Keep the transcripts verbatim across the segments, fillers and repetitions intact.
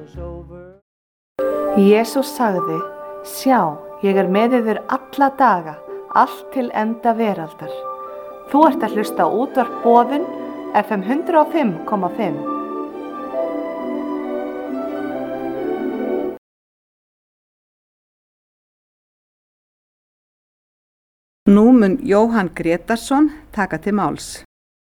Jesús sagði, sjá, ég er með yður alla daga, allt til enda veraldar. Þú ert að hlusta á útvarp Boðun, F M hundrað og fimm komma fimm. Nú mun Jóhann Grétarsson taka til máls.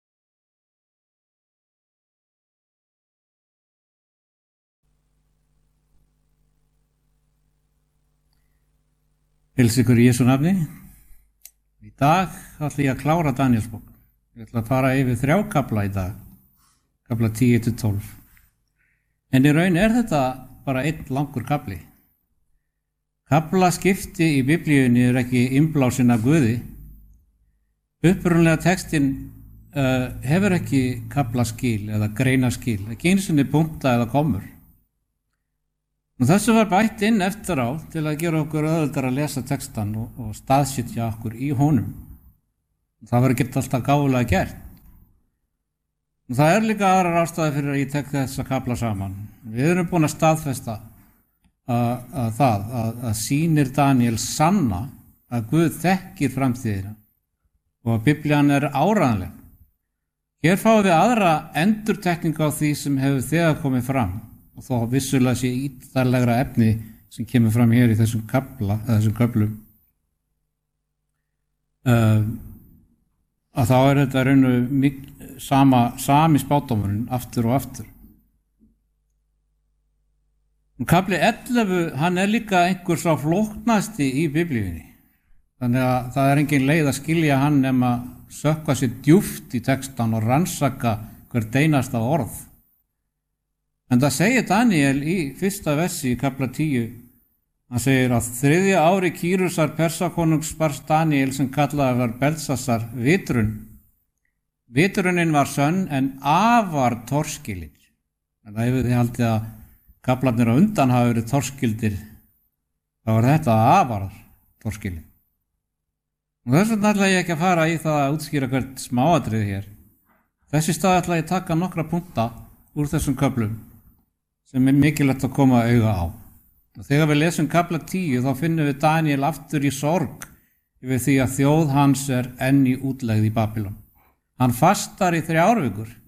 Heilsa ykkur í Jesú nafni. Í dag ætla ég að klára Daníelsbók. Ég ætla að fara yfir þrjá kafla í dag, kafla tíu til tólf. En í raun er þetta bara einn langur kafli. Kaflaskipti í Biblíunni er ekki innblásin af Guði. Upprunlega textin uh, hefur ekki kaflaskil eða greinaskil, ekki einu sinni punkta eða komur. Og þessu var bætt inn eftir á til að gera okkur auðveldara að lesa textan og, og staðsetja okkur í honum. Það var ekki alltaf gáfulega gert. Og það er líka aðrar ástæði fyrir að ég tek þessa kafla saman. Við erum búin að staðfesta að, að það að, að sýnir Daníel sanna að Guð þekkir framtíðina og að Biblían er áreiðanleg. Hér fáum við aðra endurtekningu á því sem hefur þegar komið fram. Og þó vissulega sé ítarlegra efni sem kemur fram hér í þessum kafla, eða þessum köflum, uh, að þá er þetta raun og sama, sami spádómurinn aftur og aftur. Og kafli ellefu, hann er líka einhver sá flóknasti í Biblíunni. Þannig að það er engin leið að skilja hann nema sökkva sér djúpt í textan og rannsaka hvert einasta orð. En það segir Daníel í fyrsta versi í kafla tíu. Hann segir að þriðja ári Kýrusar Persakonungs barst Daníel sem kallaði var Belsasar vitrun. Vitrunin var sönn en afar torskilin. En það hefur þið haldið að kaflarnir á undan hafa verið torskildir. Það var þetta afar torskilin. Og þess vegna ætla ég ekki að fara í það að útskýra hvert smáatriði hér. Þessi stað ætla ég að taka nokkra punkta úr þessum köflum sem er mikilvægt að koma auga á. Og þegar við lesum kafla tíu þá finnum við Daníel aftur í sorg yfir því að þjóð hans er enn í útlegð í Babylon. Hann fastar í þrjár vikur